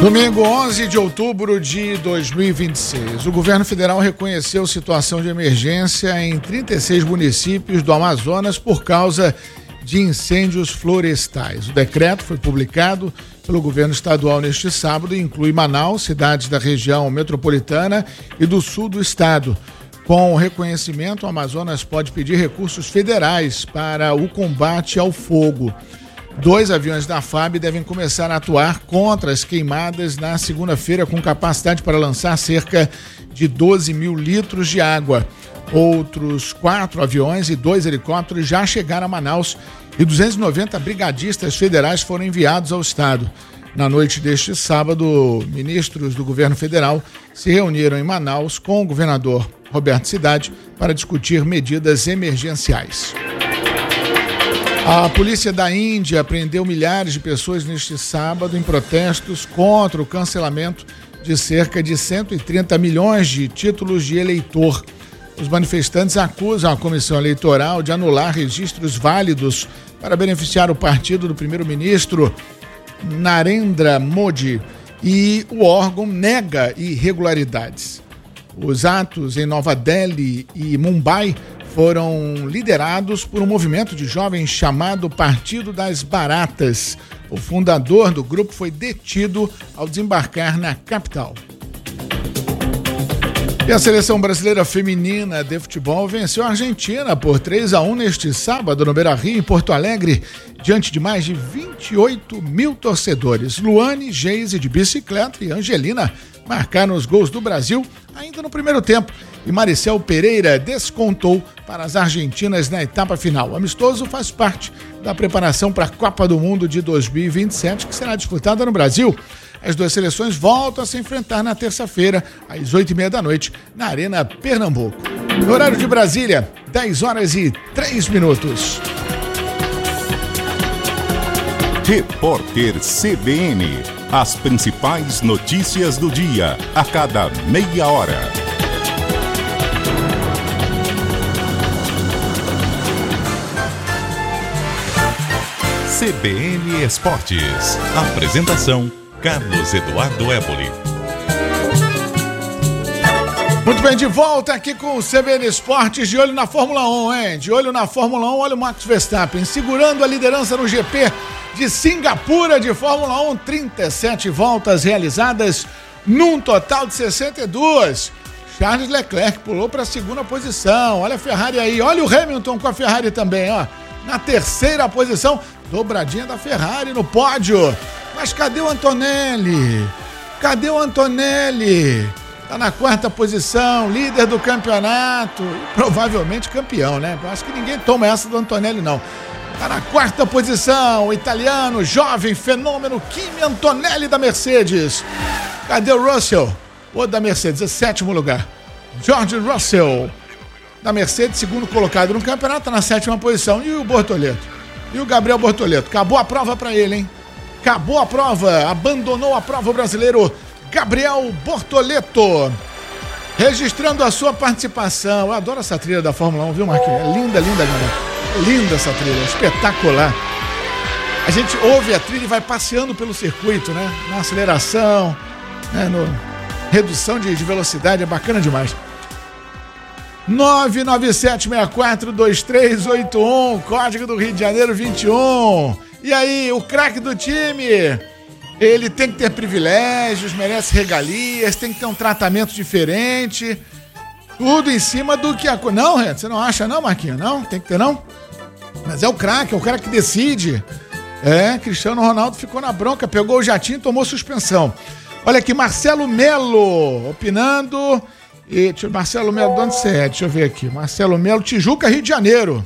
Domingo 11 de outubro de 2026, o governo federal reconheceu situação de emergência em 36 municípios do Amazonas por causa de incêndios florestais. O decreto foi publicado pelo governo estadual neste sábado e inclui Manaus, cidades da região metropolitana e do sul do estado. Com o reconhecimento, o Amazonas pode pedir recursos federais para o combate ao fogo. 2 aviões da FAB devem começar a atuar contra as queimadas na segunda-feira, com capacidade para lançar cerca de 12 mil litros de água. Outros 4 aviões e 2 helicópteros já chegaram a Manaus e 290 brigadistas federais foram enviados ao estado. Na noite deste sábado, ministros do governo federal se reuniram em Manaus com o governador Roberto Cidade para discutir medidas emergenciais. A polícia da Índia apreendeu milhares de pessoas neste sábado em protestos contra o cancelamento de cerca de 130 milhões de títulos de eleitor. Os manifestantes acusam a comissão eleitoral de anular registros válidos para beneficiar o partido do primeiro-ministro Narendra Modi e o órgão nega irregularidades. Os atos em Nova Delhi e Mumbai foram liderados por um movimento de jovens chamado Partido das Baratas. O fundador do grupo foi detido ao desembarcar na capital. E a seleção brasileira feminina de futebol venceu a Argentina por 3-1 neste sábado no Beira-Rio, em Porto Alegre, diante de mais de 28 mil torcedores. Luane, Geise de bicicleta e Angelina marcaram os gols do Brasil ainda no primeiro tempo. E Maricel Pereira descontou para as argentinas na etapa final. O amistoso faz parte da preparação para a Copa do Mundo de 2027, que será disputada no Brasil. As 2 seleções voltam a se enfrentar na terça-feira, às 8h30 da noite, na Arena Pernambuco. No horário de Brasília, 10h03. Repórter CBN. As principais notícias do dia, a cada meia hora. CBN Esportes. Apresentação: Carlos Eduardo Éboli. Muito bem, de volta aqui com o CBN Esportes, de olho na Fórmula 1, hein? De olho na Fórmula 1, olha o Max Verstappen segurando a liderança no GP de Singapura de Fórmula 1, 37 voltas realizadas num total de 62. Charles Leclerc pulou para a segunda posição, olha a Ferrari aí, olha o Hamilton com a Ferrari também, ó, na terceira posição, dobradinha da Ferrari no pódio. Mas cadê o Antonelli? Cadê o Antonelli? Tá na 4ª posição, líder do campeonato, provavelmente campeão, né? Acho que ninguém toma essa do Antonelli, não. Tá na 4ª posição, o italiano, jovem, fenômeno, Kimi Antonelli da Mercedes. Cadê o Russell? O da Mercedes, é 7º lugar. George Russell, da Mercedes, 2º colocado no campeonato, tá na 7ª posição. E o Bortoleto? E o Gabriel Bortoleto? Acabou a prova pra ele, hein? Acabou a prova, abandonou a prova o brasileiro Gabriel Bortoleto, registrando a sua participação. Eu adoro essa trilha da Fórmula 1, viu, Marquinhos? É linda, linda, linda. Linda essa trilha, espetacular. A gente ouve a trilha e vai passeando pelo circuito, né? Na aceleração, né? Redução de velocidade, é bacana demais. 997642381, código do Rio de Janeiro 21. E aí, o craque do time, ele tem que ter privilégios, merece regalias, tem que ter um tratamento diferente. Tudo em cima do que a... Não, Renato, você não acha não, Marquinhos? Não? Tem que ter não? Mas é o cara que decide. Cristiano Ronaldo ficou na bronca, pegou o jatinho e tomou suspensão. Olha aqui, Marcelo Melo opinando. Marcelo Melo, de onde você é? Deixa eu ver aqui. Marcelo Melo, Tijuca, Rio de Janeiro.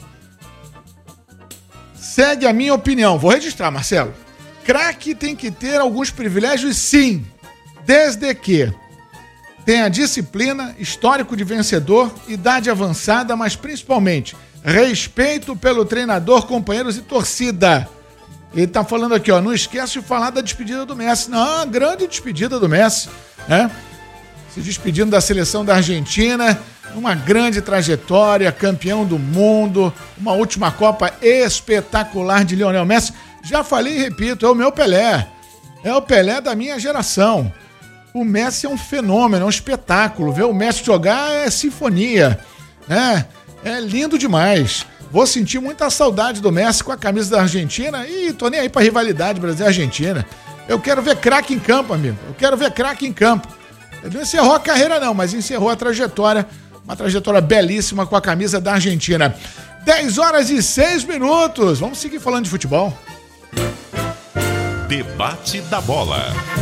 Segue a minha opinião. Vou registrar, Marcelo. Craque tem que ter alguns privilégios, sim. Desde que tenha disciplina, histórico de vencedor, idade avançada, mas principalmente respeito pelo treinador, companheiros e torcida. Ele tá falando aqui, ó, não esquece de falar da despedida do Messi. Não, a grande despedida do Messi, né? Se despedindo da seleção da Argentina, uma grande trajetória, campeão do mundo, uma última Copa espetacular de Lionel Messi. Já falei e repito, é o meu Pelé. É o Pelé da minha geração. O Messi é um fenômeno, é um espetáculo. Ver o Messi jogar é sinfonia, né? É lindo demais. Vou sentir muita saudade do Messi com a camisa da Argentina e tô nem aí pra rivalidade Brasil e Argentina. Eu quero ver craque em campo, amigo. Eu quero ver craque em campo. Ele não encerrou a carreira não, mas encerrou a trajetória. Uma trajetória belíssima com a camisa da Argentina. 10h06. Vamos seguir falando de futebol. Debate da Bola.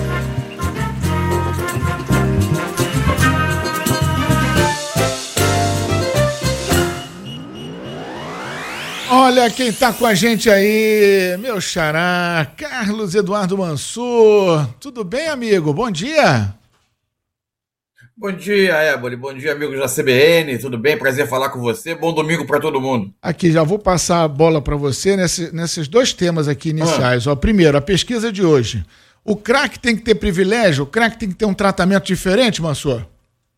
Olha quem tá com a gente aí, meu xará, Carlos Eduardo Mansur. Tudo bem, amigo? Bom dia. Bom dia, Éboli. Bom dia, amigos da CBN. Tudo bem? Prazer falar com você. Bom domingo para todo mundo. Aqui, já vou passar a bola para você nesses dois temas aqui iniciais. Ó, primeiro, a pesquisa de hoje. O craque tem que ter privilégio? O craque tem que ter um tratamento diferente, Mansur?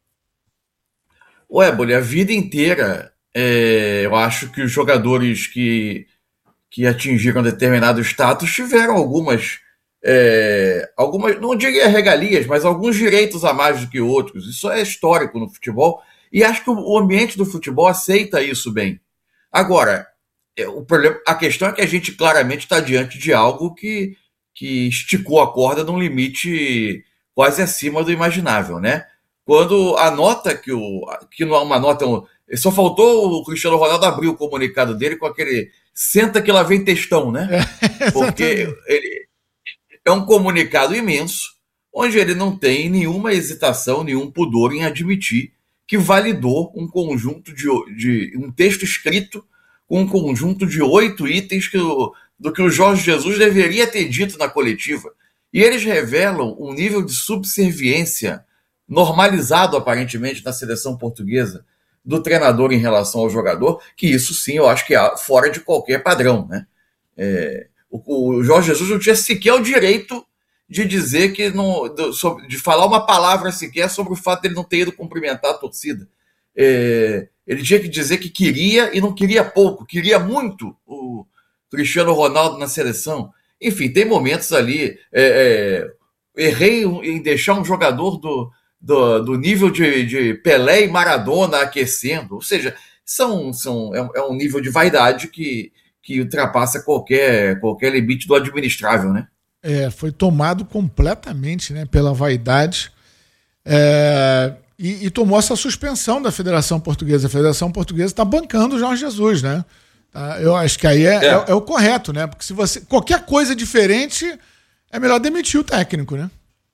Éboli, a vida inteira, eu acho que os jogadores que atingiram determinado status tiveram algumas, não diria regalias, mas alguns direitos a mais do que outros. Isso é histórico no futebol e acho que o ambiente do futebol aceita isso bem. Agora, a questão é que a gente claramente está diante de algo que esticou a corda num limite quase acima do imaginável, né? Quando a nota que não é uma nota, só faltou o Cristiano Ronaldo abrir o comunicado dele com aquele senta que lá vem textão, né? Porque ele é um comunicado imenso, onde ele não tem nenhuma hesitação, nenhum pudor em admitir que validou um conjunto de um texto escrito com um conjunto de 8 itens do que o Jorge Jesus deveria ter dito na coletiva. E eles revelam um nível de subserviência normalizado, aparentemente, na seleção portuguesa do treinador em relação ao jogador, que isso sim eu acho que é fora de qualquer padrão, né? O Jorge Jesus não tinha sequer o direito de dizer que de falar uma palavra sequer sobre o fato de ele não ter ido cumprimentar a torcida. Ele tinha que dizer que queria e não queria pouco, queria muito o Cristiano Ronaldo na seleção. Enfim, tem momentos ali. Errei em deixar um jogador do nível de Pelé e Maradona aquecendo. Ou seja, é um nível de vaidade que ultrapassa qualquer limite do administrável, né? Foi tomado completamente, né, pela vaidade e tomou essa suspensão da Federação Portuguesa. A Federação Portuguesa está bancando o Jorge Jesus, né? Eu acho que aí é o correto, né? Porque se você qualquer coisa diferente, é melhor demitir o técnico, né?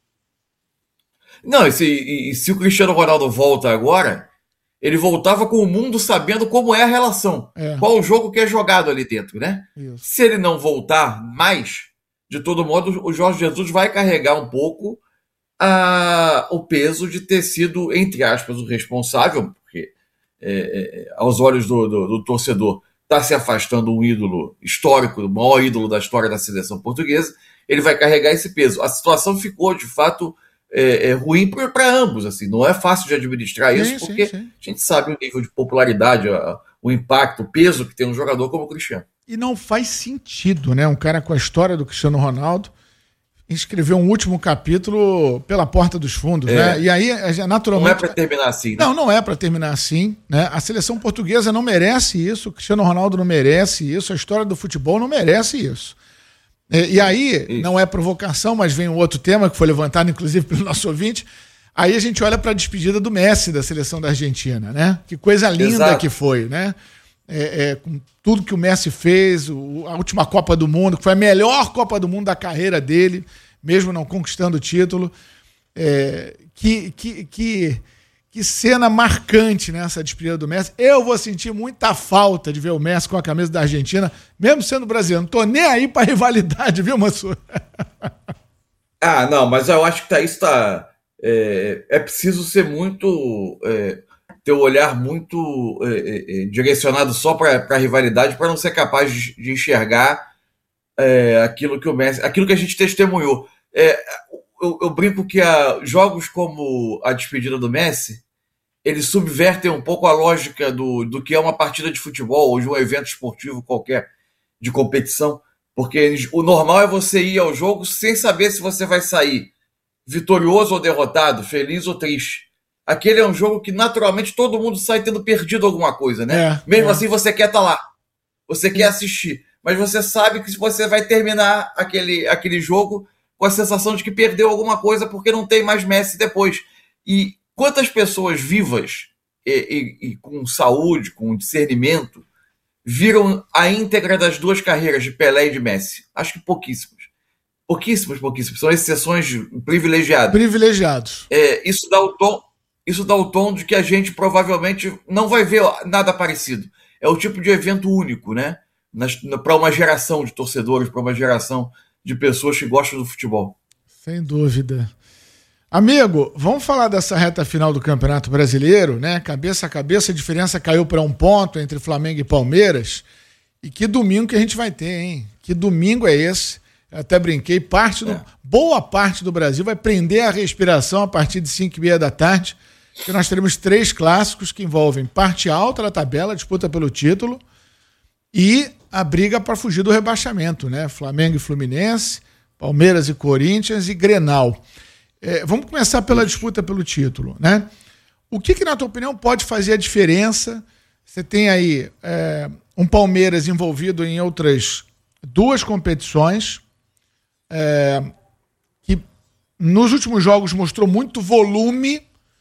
Não, e se o Cristiano Ronaldo volta agora, ele voltava com o mundo sabendo como é a relação. Qual o jogo que é jogado ali dentro, né? Isso. Se ele não voltar mais, de todo modo, o Jorge Jesus vai carregar um pouco o peso de ter sido, entre aspas, o responsável, porque aos olhos do torcedor está se afastando um ídolo histórico, o maior ídolo da história da seleção portuguesa. Ele vai carregar esse peso. A situação ficou, de fato, ruim para ambos, assim. Não é fácil de administrar isso, porque a gente sabe o nível de popularidade, o impacto, o peso que tem um jogador como o Cristiano. E não faz sentido, né? Um cara com a história do Cristiano Ronaldo escreveu um último capítulo pela porta dos fundos, né? E aí, naturalmente... Não é para terminar assim, né? Não é para terminar assim, né? A seleção portuguesa não merece isso, o Cristiano Ronaldo não merece isso, a história do futebol não merece isso. E aí, não é provocação, mas vem um outro tema que foi levantado, inclusive, pelo nosso ouvinte. Aí a gente olha para a despedida do Messi da seleção da Argentina, né? Que coisa linda que foi, né? Com tudo que o Messi fez, a última Copa do Mundo, que foi a melhor Copa do Mundo da carreira dele, mesmo não conquistando o título. Que cena marcante nessa despedida do Messi. Eu vou sentir muita falta de ver o Messi com a camisa da Argentina, mesmo sendo brasileiro. Não tô nem aí pra rivalidade, viu, Mansur? Não, mas eu acho que isso tá... É preciso ser muito... ter o olhar muito direcionado só para a rivalidade, para não ser capaz de enxergar aquilo que o Messi... Aquilo que a gente testemunhou. Eu brinco que jogos como a despedida do Messi, eles subvertem um pouco a lógica do que é uma partida de futebol ou de um evento esportivo qualquer de competição, Porque o normal é você ir ao jogo sem saber se você vai sair vitorioso ou derrotado, feliz ou triste. Aquele é um jogo que naturalmente todo mundo sai tendo perdido alguma coisa, né? Mesmo assim você quer estar lá, você quer assistir, mas você sabe que você vai terminar aquele jogo com a sensação de que perdeu alguma coisa porque não tem mais Messi depois. E quantas pessoas vivas e com saúde, com discernimento, viram a íntegra das duas carreiras de Pelé e de Messi? Acho que pouquíssimas. Pouquíssimas. São exceções privilegiadas. Privilegiados. Isso dá o tom de que a gente provavelmente não vai ver nada parecido. É o tipo de evento único, né? Para uma geração de torcedores, para uma geração de pessoas que gostam do futebol. Sem dúvida. Amigo, vamos falar dessa reta final do Campeonato Brasileiro, né? Cabeça a cabeça, a diferença caiu para 1 ponto entre Flamengo e Palmeiras. E que domingo que a gente vai ter, hein? Que domingo é esse? Eu até brinquei, boa parte do Brasil vai prender a respiração a partir de 5h30 da tarde, porque nós teremos 3 clássicos que envolvem parte alta da tabela, disputa pelo título, e a briga para fugir do rebaixamento, né? Flamengo e Fluminense, Palmeiras e Corinthians e Grenal. Vamos começar pela disputa pelo título, né? O que, na tua opinião, pode fazer a diferença? Você tem aí um Palmeiras envolvido em outras 2 competições, que nos últimos jogos mostrou muito volume,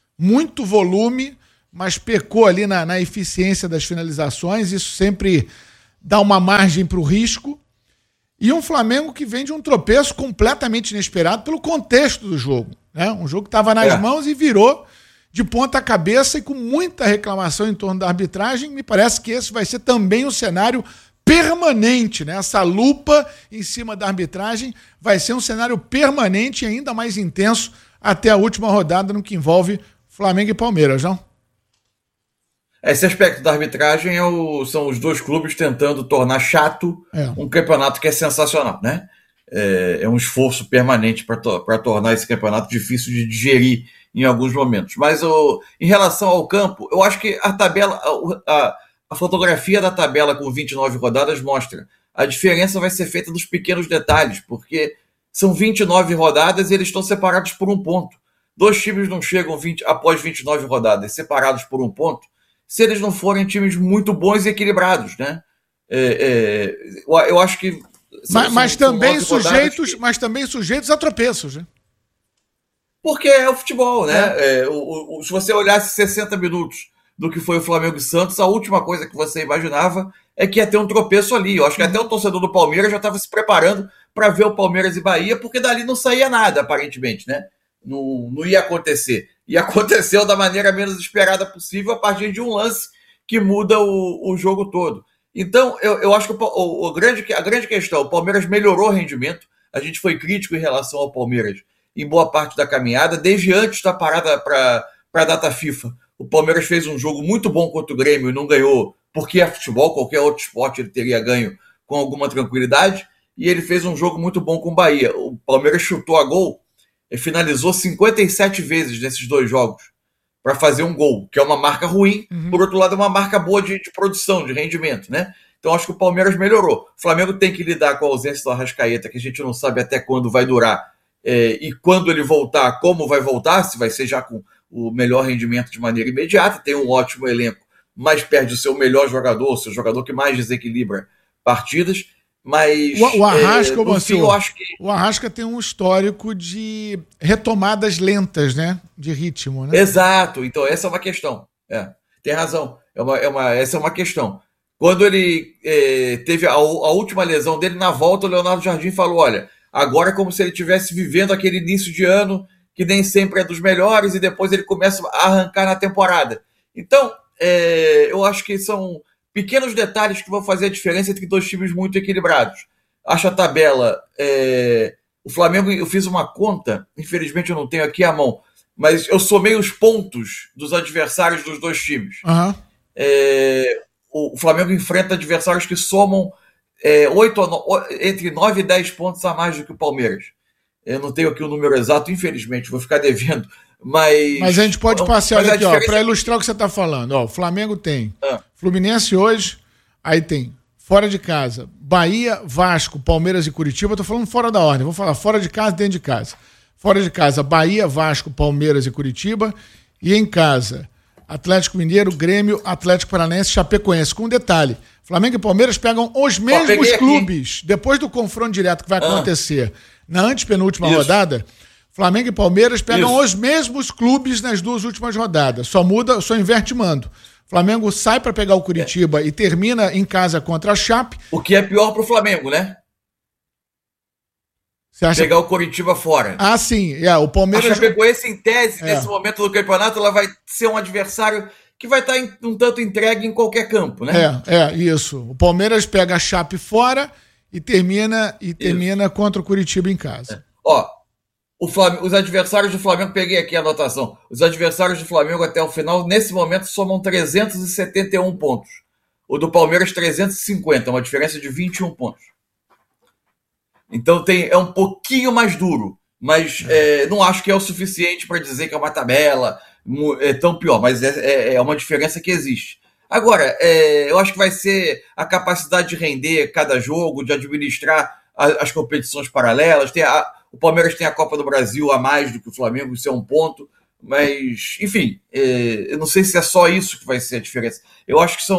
mas pecou ali na eficiência das finalizações. Isso sempre dá uma margem para o risco. E um Flamengo que vem de um tropeço completamente inesperado pelo contexto do jogo, né? Um jogo que estava nas mãos e virou de ponta cabeça, e com muita reclamação em torno da arbitragem. Me parece que esse vai ser também um cenário permanente, né? Essa lupa em cima da arbitragem vai ser um cenário permanente e ainda mais intenso até a última rodada, no que envolve Flamengo e Palmeiras, não? Esse aspecto da arbitragem são os 2 clubes tentando tornar chato um campeonato que é sensacional, né? É um esforço permanente para tornar esse campeonato difícil de digerir em alguns momentos. Mas em relação ao campo, eu acho que a tabela, a fotografia da tabela com 29 rodadas mostra. A diferença vai ser feita dos pequenos detalhes, porque são 29 rodadas e eles estão separados por 1 ponto. 2 times não chegam após 29 rodadas separados por 1 ponto, se eles não forem times muito bons e equilibrados, né? Eu acho que... Mas também sujeitos a tropeços, né? Porque é o futebol, né? Se você olhasse 60 minutos do que foi o Flamengo e Santos, a última coisa que você imaginava é que ia ter um tropeço ali. Eu acho que até o torcedor do Palmeiras já estava se preparando para ver o Palmeiras e Bahia, porque dali não saía nada, aparentemente, né? Não ia acontecer. E aconteceu da maneira menos esperada possível, a partir de um lance que muda o jogo todo. Então, eu acho que a grande questão, o Palmeiras melhorou o rendimento. A gente foi crítico em relação ao Palmeiras em boa parte da caminhada, desde antes da parada para a data FIFA. O Palmeiras fez um jogo muito bom contra o Grêmio e não ganhou, porque é futebol, qualquer outro esporte ele teria ganho com alguma tranquilidade, e ele fez um jogo muito bom com o Bahia. O Palmeiras chutou a gol e finalizou 57 vezes nesses 2 jogos para fazer um gol, que é uma marca ruim, por outro lado é uma marca boa de produção, de rendimento, né? Então acho que o Palmeiras melhorou. O Flamengo tem que lidar com a ausência do Arrascaeta, que a gente não sabe até quando vai durar, e quando ele voltar, como vai voltar, se vai ser já com o melhor rendimento de maneira imediata. Tem um ótimo elenco, mas perde o seu melhor jogador, o seu jogador que mais desequilibra partidas. Mas o Arrasca, eu acho que o Arrasca tem um histórico de retomadas lentas, né? De ritmo, né? Exato. Então essa é uma questão. Tem razão. Essa é uma questão. Quando ele teve a última lesão dele, na volta, o Leonardo Jardim falou: olha, agora é como se ele estivesse vivendo aquele início de ano que nem sempre é dos melhores, e depois ele começa a arrancar na temporada. Então, eu acho que são pequenos detalhes que vão fazer a diferença entre 2 times muito equilibrados. Acho a tabela... o Flamengo, eu fiz uma conta, infelizmente eu não tenho aqui à mão, mas eu somei os pontos dos adversários dos 2 times. Uhum. O Flamengo enfrenta adversários que somam entre 9 e 10 pontos a mais do que o Palmeiras. Eu não tenho aqui o número exato, infelizmente, vou ficar devendo. Mas a gente pode passear aqui, para ilustrar o que você está falando. O Flamengo tem Fluminense hoje, aí tem Fora de casa, Bahia, Vasco, Palmeiras e Curitiba. Tô falando fora da ordem, vou falar fora de casa, dentro de casa. Fora de casa, Bahia, Vasco, Palmeiras e Curitiba. E em casa, Atlético Mineiro, Grêmio, Atlético Paranaense, Chapecoense. Com um detalhe, Flamengo e Palmeiras pegam os mesmos clubes. Depois do confronto direto que vai acontecer na antepenúltima rodada, Flamengo e Palmeiras pegam os mesmos clubes nas duas últimas rodadas. Só inverte mando. Flamengo sai para pegar o Curitiba e termina em casa contra a Chape. O que é pior pro Flamengo, né? Você acha... Pegar o Curitiba fora. Ah, sim. O Palmeiras... A Chapecoense, em tese, nesse momento do campeonato, ela vai ser um adversário que vai estar um tanto entregue em qualquer campo, né? Isso. O Palmeiras pega a Chape fora e termina contra o Curitiba em casa. Os adversários do Flamengo, peguei aqui a anotação, os adversários do Flamengo até o final, nesse momento, somam 371 pontos. O do Palmeiras, 350, uma diferença de 21 pontos. Então é um pouquinho mais duro, mas não acho que é o suficiente para dizer que é uma tabela tão pior, mas é uma diferença que existe. Agora, eu acho que vai ser a capacidade de render cada jogo, de administrar as competições paralelas. O Palmeiras tem a Copa do Brasil a mais do que o Flamengo, isso é um ponto, mas, enfim, eu não sei se é só isso que vai ser a diferença. Eu acho que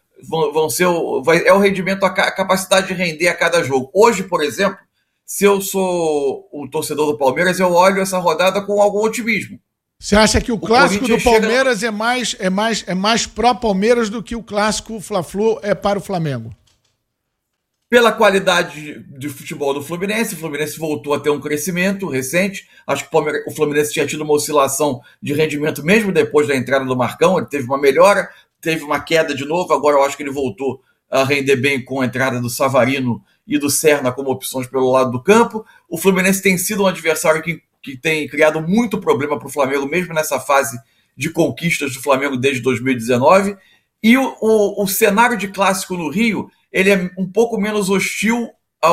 é o rendimento, a capacidade de render a cada jogo. Hoje, por exemplo, se eu sou o torcedor do Palmeiras, eu olho essa rodada com algum otimismo. Você acha que o clássico do Palmeiras é mais pró-Palmeiras do que o clássico Fla-Flu é para o Flamengo? Pela qualidade de futebol do Fluminense, o Fluminense voltou a ter um crescimento recente. Acho que o Fluminense tinha tido uma oscilação de rendimento mesmo depois da entrada do Marcão. Ele teve uma melhora, teve uma queda de novo. Agora eu acho que ele voltou a render bem com a entrada do Savarino e do Serna como opções pelo lado do campo. O Fluminense tem sido um adversário que tem criado muito problema para o Flamengo, mesmo nessa fase de conquistas do Flamengo desde 2019. E o cenário de clássico no Rio, ele é um pouco menos hostil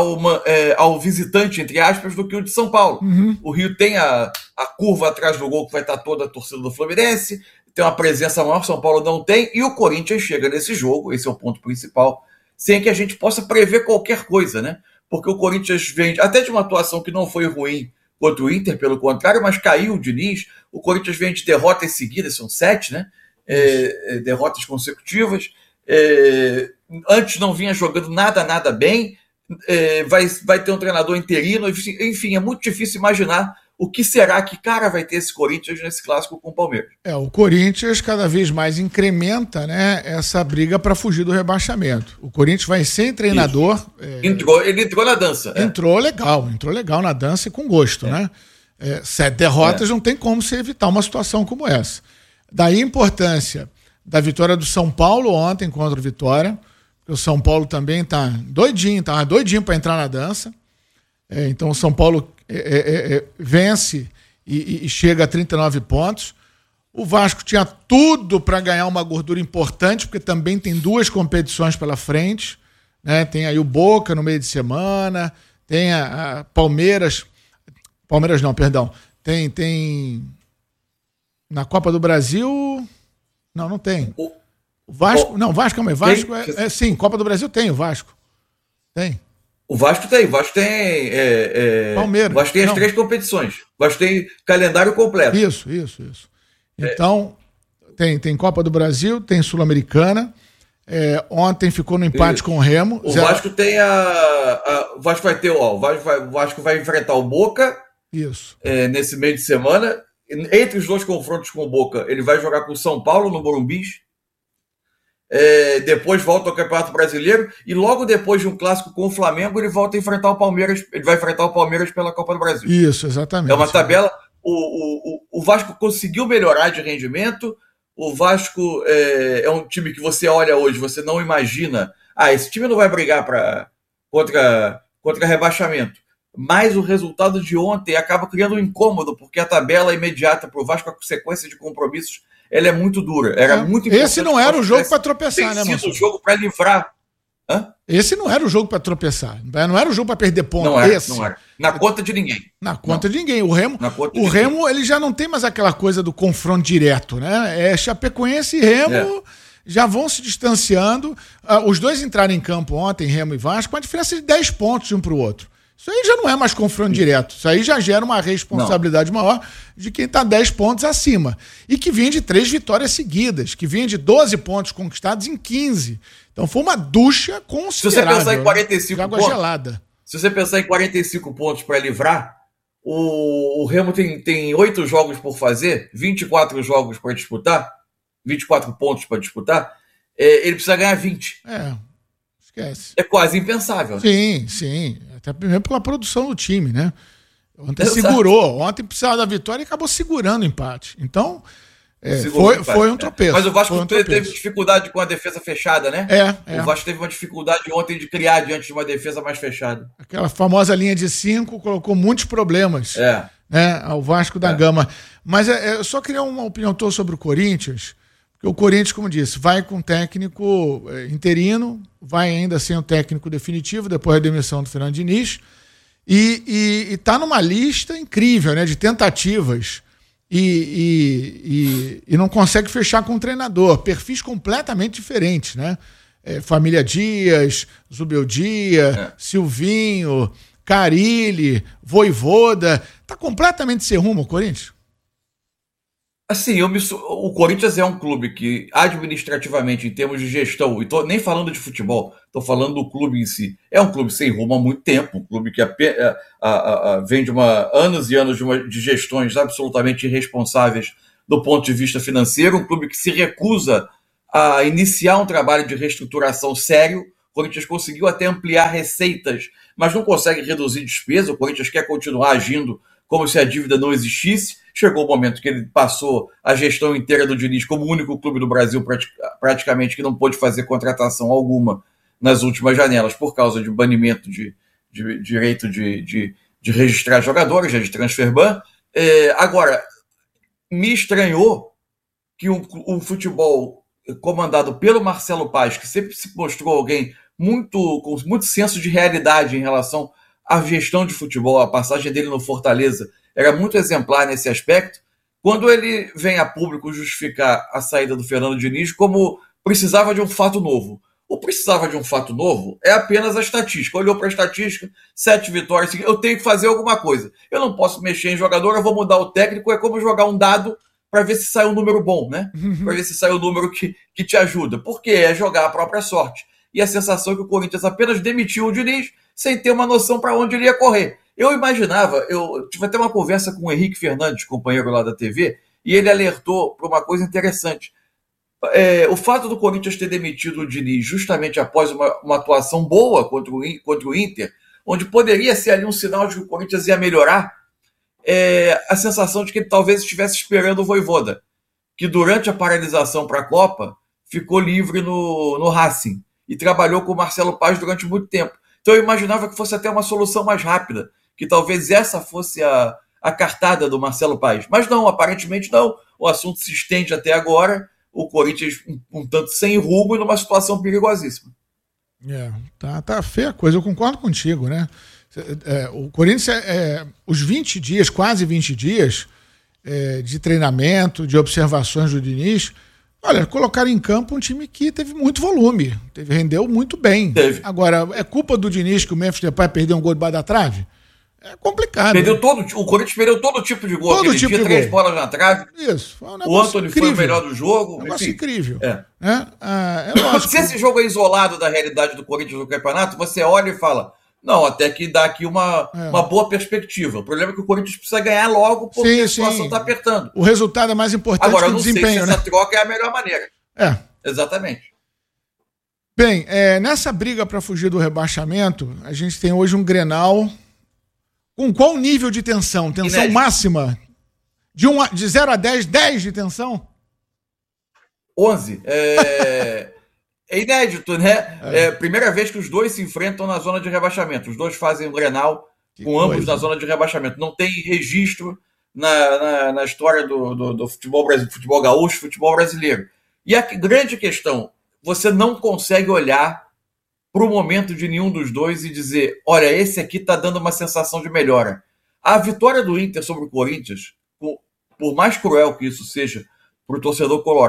ao visitante, entre aspas, do que o de São Paulo. O Rio tem a curva atrás do gol que vai estar toda a torcida do Fluminense, tem uma presença maior, São Paulo não tem, e o Corinthians chega nesse jogo, esse é o ponto principal, sem que a gente possa prever qualquer coisa, né? Porque o Corinthians vem até de uma atuação que não foi ruim contra o Inter, pelo contrário, mas caiu o Diniz. O Corinthians vem de derrotas seguidas, são 7, né? Derrotas consecutivas. Antes não vinha jogando nada bem. Vai ter um treinador interino. Enfim, é muito difícil imaginar o que será que cara vai ter esse Corinthians nesse clássico com o Palmeiras. O Corinthians cada vez mais incrementa, né, essa briga para fugir do rebaixamento. O Corinthians vai sem treinador. Ele entrou na dança. Entrou legal na dança e com gosto, né? 7 derrotas, não tem como se evitar uma situação como essa. Daí a importância da vitória do São Paulo ontem contra o Vitória, porque o São Paulo também tá doidinho para entrar na dança. Então o São Paulo vence e chega a 39 pontos. O Vasco tinha tudo para ganhar uma gordura importante, porque também tem 2 competições pela frente, né? Tem aí o Boca no meio de semana, tem a Palmeiras não, perdão, tem na Copa do Brasil, não tem. O Vasco, calma aí, Vasco sim, Copa do Brasil tem o Vasco. Tem. O Vasco tem Palmeiras. O Vasco tem as 3 competições. O Vasco tem calendário completo. Isso. Então, tem Copa do Brasil, tem Sul-Americana. Ontem ficou no empate com o Remo. O Vasco tem o Vasco vai ter, o Vasco vai enfrentar o Boca. Isso. Nesse meio de semana. Entre os 2 confrontos com o Boca, ele vai jogar com o São Paulo no Morumbi. Depois volta ao Campeonato Brasileiro e logo depois de um clássico com o Flamengo ele volta a enfrentar o Palmeiras. Ele vai enfrentar o Palmeiras pela Copa do Brasil. Isso, exatamente. É uma tabela. O Vasco conseguiu melhorar de rendimento. O Vasco é um time que você olha hoje, você não imagina. Esse time não vai brigar contra rebaixamento. Mas o resultado de ontem acaba criando um incômodo, porque a tabela imediata para o Vasco, a sequência de compromissos, ela é muito dura. Era muito importante. Esse não era o jogo para tropeçar, né, Marcelo? O jogo para livrar. Esse não era o jogo para tropeçar. Não era o jogo para perder ponto. Não era. Na conta de ninguém. Na conta de ninguém. O Remo, ele já não tem mais aquela coisa do confronto direto, né? Chapecoense e Remo já vão se distanciando. Os dois entraram em campo ontem, Remo e Vasco, com a diferença de 10 pontos de um para o outro. Isso aí já não é mais confronto direto. Isso aí já gera uma responsabilidade maior de quem está 10 pontos acima. E que vinha de 3 vitórias seguidas, que vinha de 12 pontos conquistados em 15. Então foi uma ducha considerável. Se você pensar em 45 água pontos, gelada. Se você pensar em 45 pontos para livrar, o Remo tem 8 jogos por fazer, 24 jogos para disputar, 24 pontos para disputar, ele precisa ganhar 20. Esquece. É quase impensável. Sim. Até primeiro pela produção do time, né? Ontem segurou. Ontem precisava da vitória e acabou segurando o empate. Então, foi um tropeço. Mas o Vasco teve dificuldade com a defesa fechada, né? O Vasco teve uma dificuldade ontem de criar diante de uma defesa mais fechada. Aquela famosa linha de 5 colocou muitos problemas né, ao Vasco da Gama. Mas eu só queria uma opinião tua sobre o Corinthians. Porque o Corinthians, como disse, vai com técnico interino, vai ainda sem o técnico definitivo, depois da demissão do Fernando Diniz, e está numa lista incrível, né, de tentativas, e não consegue fechar com o treinador. Perfis completamente diferentes, né? Família Dias, Zubeldia, Silvinho, Carille, Vojvoda. Está completamente sem rumo o Corinthians? Assim, o Corinthians é um clube que, administrativamente, em termos de gestão, e tô nem falando de futebol, estou falando do clube em si, é um clube sem rumo há muito tempo, um clube que vem de anos e anos de gestões absolutamente irresponsáveis do ponto de vista financeiro, um clube que se recusa a iniciar um trabalho de reestruturação sério. O Corinthians conseguiu até ampliar receitas, mas não consegue reduzir despesa. O Corinthians quer continuar agindo como se a dívida não existisse. Chegou o momento que ele passou a gestão inteira do Diniz como o único clube do Brasil praticamente que não pôde fazer contratação alguma nas últimas janelas por causa de banimento de direito de registrar jogadores, de transfer ban. Agora, me estranhou que um futebol comandado pelo Marcelo Paz, que sempre se mostrou alguém com muito senso de realidade em relação à gestão de futebol, a passagem dele no Fortaleza era muito exemplar nesse aspecto, quando ele vem a público justificar a saída do Fernando Diniz como precisava de um fato novo. O precisava de um fato novo é apenas a estatística. Olhou para a estatística, 7 vitórias, eu tenho que fazer alguma coisa. Eu não posso mexer em jogador, eu vou mudar o técnico, é como jogar um dado para ver se sai um número bom, né? Para ver se sai um número que te ajuda. Porque é jogar a própria sorte. E a sensação é que o Corinthians apenas demitiu o Diniz sem ter uma noção para onde ele ia correr. Eu imaginava, eu tive até uma conversa com o Henrique Fernandes, companheiro lá da TV, e ele alertou para uma coisa interessante. O fato do Corinthians ter demitido o Diniz justamente após uma atuação boa contra o Inter, onde poderia ser ali um sinal de que o Corinthians ia melhorar, a sensação de que ele talvez estivesse esperando o Vojvoda, que durante a paralisação para a Copa ficou livre no Racing e trabalhou com o Marcelo Paz durante muito tempo. Então eu imaginava que fosse até uma solução mais rápida, que talvez essa fosse a cartada do Marcelo Paz. Mas não, aparentemente não. O assunto se estende até agora, o Corinthians um tanto sem rumo e numa situação perigosíssima. Tá feia a coisa, eu concordo contigo, né? O Corinthians, os 20 dias, quase 20 dias de treinamento, de observações do Diniz, olha, colocaram em campo um time que teve muito volume, rendeu muito bem. Agora, é culpa do Diniz que o Memphis Depay perdeu um gol debaixo da trave? É complicado. O Corinthians perdeu todo tipo de gol. Todo tipo de 3 gol. bolas na trave. Isso. O Antony foi o melhor do jogo. Um negócio incrível. Se esse jogo é isolado da realidade do Corinthians no campeonato, você olha e fala, não, até que dá aqui uma boa perspectiva. O problema é que o Corinthians precisa ganhar logo porque a situação está apertando. O resultado é mais importante agora, que o desempenho. Agora, eu não sei se essa troca é a melhor maneira. Exatamente. Bem, nessa briga para fugir do rebaixamento, a gente tem hoje um Grenal. Com qual nível de tensão? Tensão inédito. Máxima? De 0 a 10, 10 de tensão? 11. É inédito, né? Primeira vez que os dois se enfrentam na zona de rebaixamento. Os dois fazem o Grenal com ambos na zona de rebaixamento. Não tem registro na história do futebol gaúcho, futebol brasileiro. E a grande questão, você não consegue olhar para o momento de nenhum dos dois e dizer, olha, esse aqui está dando uma sensação de melhora. A vitória do Inter sobre o Corinthians, por mais cruel que isso seja para o torcedor colorado,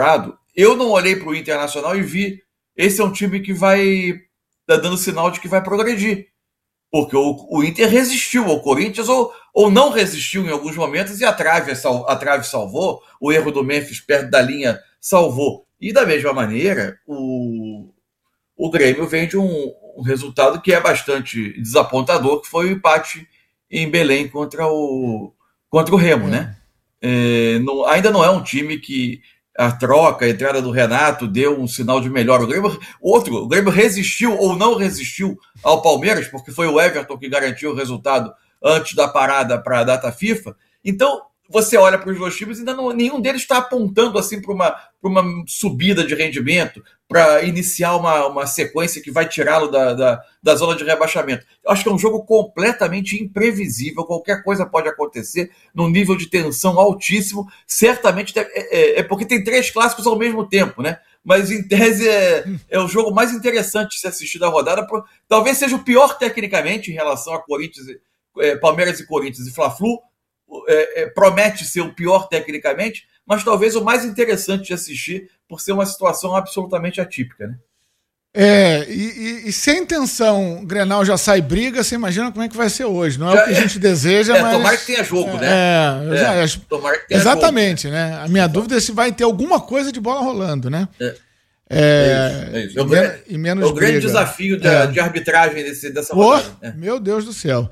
eu não olhei para o Internacional e vi, esse é um time que tá dando sinal de que vai progredir. Porque o Inter resistiu ao Corinthians ou não resistiu em alguns momentos e a trave salvou, o erro do Memphis perto da linha salvou. E da mesma maneira, o Grêmio vem de um resultado que é bastante desapontador, que foi o empate em Belém contra o Remo, né? Ainda não é um time que a entrada do Renato deu um sinal de melhor. O Grêmio resistiu ou não resistiu ao Palmeiras, porque foi o Everton que garantiu o resultado antes da parada para a data FIFA. Então, você olha para os dois times e nenhum deles está apontando assim para uma subida de rendimento, para iniciar uma sequência que vai tirá-lo da zona de rebaixamento. Eu acho que é um jogo completamente imprevisível, qualquer coisa pode acontecer, num nível de tensão altíssimo. Certamente é porque tem 3 clássicos ao mesmo tempo, né? Mas em tese é o jogo mais interessante de se assistir da rodada. Talvez seja o pior tecnicamente em relação a Palmeiras e Corinthians e Fla-Flu. Promete ser o pior tecnicamente, mas talvez o mais interessante de assistir por ser uma situação absolutamente atípica, né? E se a intenção Grenal já sai briga, você imagina como é que vai ser hoje. Não é o que a gente deseja, mas... Tomara que tenha jogo, né? Tomara que tenha exatamente, jogo, né? A minha dúvida é se vai ter alguma coisa de bola rolando, né? É isso. E menos o grande desafio de arbitragem dessa rodada. Meu Deus do céu.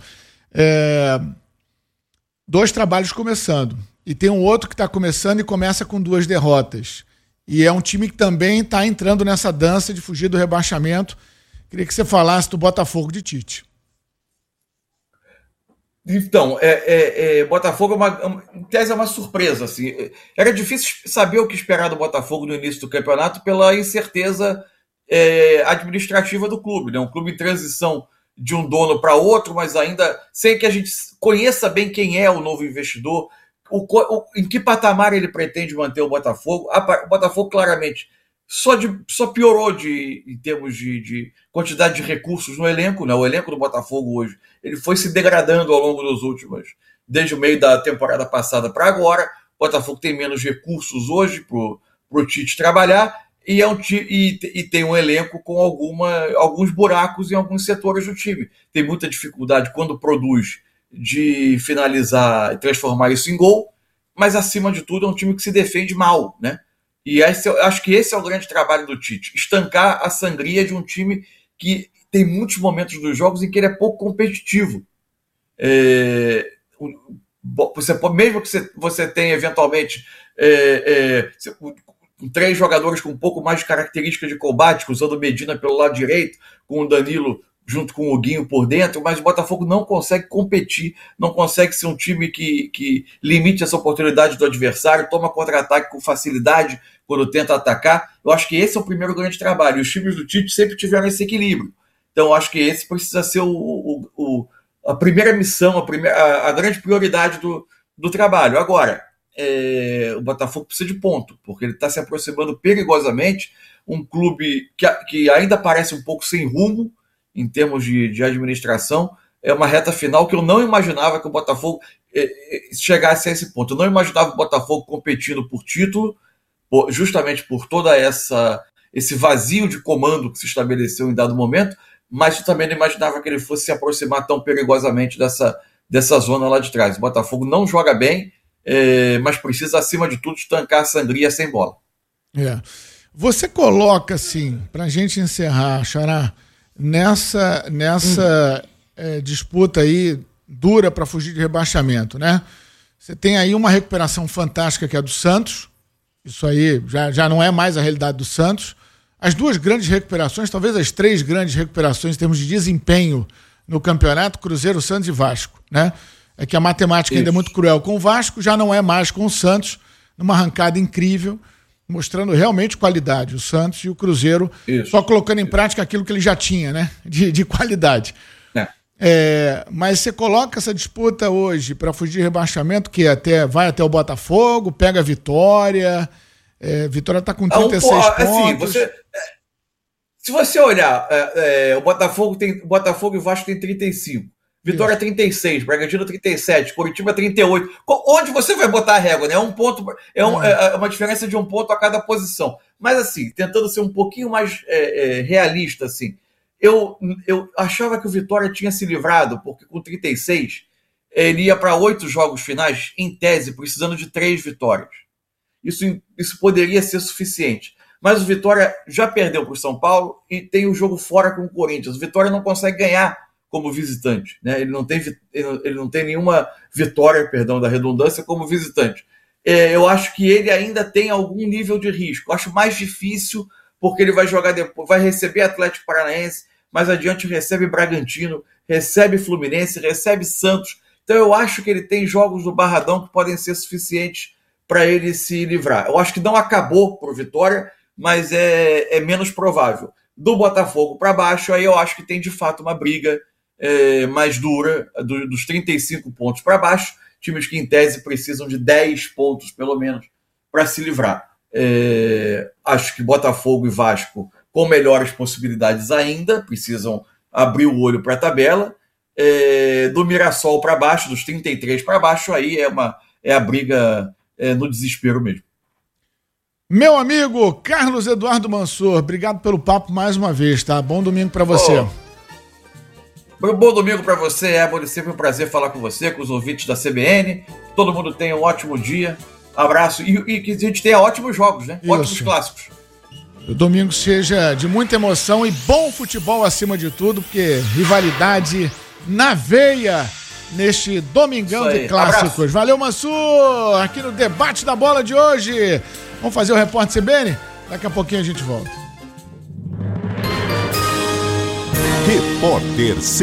2 trabalhos começando. E tem um outro que está começando e começa com 2 derrotas. E é um time que também está entrando nessa dança de fugir do rebaixamento. Queria que você falasse do Botafogo de Tite. Então, Botafogo em tese é uma surpresa. Assim. Era difícil saber o que esperar do Botafogo no início do campeonato pela incerteza administrativa do clube. Né? Um clube em transição de um dono para outro, mas ainda sem que a gente conheça bem quem é o novo investidor, em que patamar ele pretende manter o Botafogo. O Botafogo claramente só piorou em termos de quantidade de recursos no elenco, né? O elenco do Botafogo hoje ele foi se degradando ao longo dos últimos, desde o meio da temporada passada para agora. O Botafogo tem menos recursos hoje para o Tite trabalhar. E tem um elenco com alguns buracos em alguns setores do time. Tem muita dificuldade quando produz de finalizar e transformar isso em gol, mas acima de tudo é um time que se defende mal, né? E acho que esse é o grande trabalho do Tite, estancar a sangria de um time que tem muitos momentos dos jogos em que ele é pouco competitivo. Mesmo que você tenha eventualmente 3 jogadores com um pouco mais de característica de combate, usando o Medina pelo lado direito, com o Danilo junto com o Guinho por dentro, mas o Botafogo não consegue competir, não consegue ser um time que limite essa oportunidade do adversário, toma contra-ataque com facilidade quando tenta atacar. Eu acho que esse é o primeiro grande trabalho, e os times do Tite sempre tiveram esse equilíbrio. Então eu acho que esse precisa ser a primeira missão, a grande prioridade do trabalho. Agora, o Botafogo precisa de ponto, porque ele está se aproximando perigosamente, um clube que ainda parece um pouco sem rumo em termos de administração. É uma reta final que eu não imaginava que o Botafogo chegasse a esse ponto. Eu não imaginava o Botafogo competindo por título, justamente por toda esse vazio de comando que se estabeleceu em dado momento, mas eu também não imaginava que ele fosse se aproximar tão perigosamente dessa zona lá de trás. O Botafogo não joga bem, mas precisa, acima de tudo, estancar a sangria sem bola. Você coloca, assim, para a gente encerrar, Xará, nessa disputa aí dura para fugir de rebaixamento, né? Você tem aí uma recuperação fantástica que é a do Santos. Isso aí já não é mais a realidade do Santos. As 2 grandes recuperações, talvez as 3 grandes recuperações em termos de desempenho no campeonato, Cruzeiro, Santos e Vasco, né? É que a matemática ainda é muito cruel com o Vasco, já não é mais com o Santos, numa arrancada incrível, mostrando realmente qualidade. O Santos e o Cruzeiro só colocando em prática aquilo que ele já tinha, né? De qualidade. Mas você coloca essa disputa hoje para fugir de rebaixamento, que vai até o Botafogo, pega a Vitória. Vitória está com 36 pontos. Assim, se você olhar, o Botafogo e o Vasco tem 35. Vitória 36, Bragantino 37, Coritiba 38. Onde você vai botar a régua, né? É um ponto, é uma diferença de 1 ponto a cada posição. Mas assim, tentando ser um pouquinho mais realista, assim, eu achava que o Vitória tinha se livrado, porque com 36 ele ia para 8 jogos finais, em tese, precisando de 3 vitórias. Isso poderia ser suficiente. Mas o Vitória já perdeu para o São Paulo e tem o jogo fora com o Corinthians. O Vitória não consegue ganhar como visitante, né? Ele não tem nenhuma vitória, perdão da redundância, como visitante. Eu acho que ele ainda tem algum nível de risco. Eu acho mais difícil, porque ele vai jogar depois, vai receber Atlético Paranaense, mais adiante recebe Bragantino, recebe Fluminense, recebe Santos. Então eu acho que ele tem jogos do Barradão que podem ser suficientes para ele se livrar. Eu acho que não acabou por Vitória, mas é menos provável. Do Botafogo para baixo, aí eu acho que tem de fato uma briga mais dura, dos 35 pontos para baixo, times que em tese precisam de 10 pontos pelo menos para se livrar. Acho que Botafogo e Vasco, com melhores possibilidades ainda, precisam abrir o olho para a tabela. Do Mirassol para baixo, dos 33 para baixo, aí é a briga no desespero mesmo. Meu amigo Carlos Eduardo Mansour, obrigado pelo papo mais uma vez, tá? Bom domingo para você. Bom domingo para você, Éboli. Sempre um prazer falar com você, com os ouvintes da CBN. Todo mundo tenha um ótimo dia. Abraço. E que a gente tenha ótimos jogos, né? Isso. Ótimos clássicos. O domingo seja de muita emoção e bom futebol acima de tudo, porque rivalidade na veia neste domingão de clássicos. Abraço. Valeu, Mansour! Aqui no Debate da Bola de hoje. Vamos fazer o Repórter CBN? Daqui a pouquinho a gente volta. Repórter